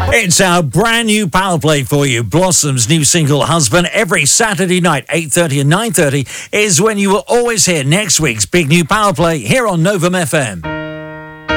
It's our brand new power play for you. Blossom's new single, Husband, every Saturday night, 8:30 and 9:30, is when you will always hear next week's big new power play here on Novum FM.